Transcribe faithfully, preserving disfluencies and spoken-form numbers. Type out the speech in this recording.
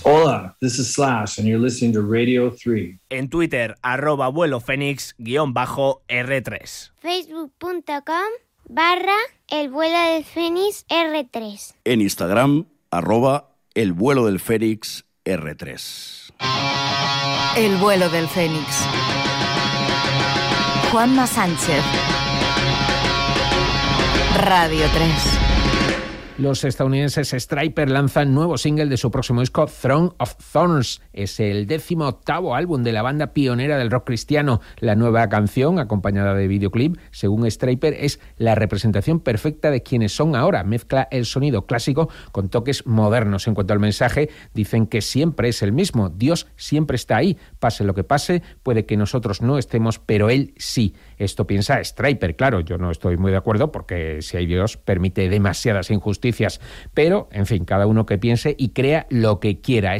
Hola, this is Slash, and you're listening to Radio three. En Twitter, arroba vuelo fénix guión bajo R tres. Facebook.com barra el vuelo del Fénix R tres. En Instagram, arroba el vuelo del Fénix R tres. El vuelo del Fénix. Juanma Sánchez. Radio tres. Los estadounidenses Stryper lanzan nuevo single de su próximo disco, Throne of Thorns. Es el décimo octavo álbum de la banda pionera del rock cristiano. La nueva canción, acompañada de videoclip, según Stryper, es la representación perfecta de quienes son ahora. Mezcla el sonido clásico con toques modernos. En cuanto al mensaje, dicen que siempre es el mismo. Dios siempre está ahí. Pase lo que pase, puede que nosotros no estemos, pero Él sí. Esto piensa Stryper. Claro, yo no estoy muy de acuerdo porque si hay Dios permite demasiadas injusticias. Pero, en fin, cada uno que piense y crea lo que quiera.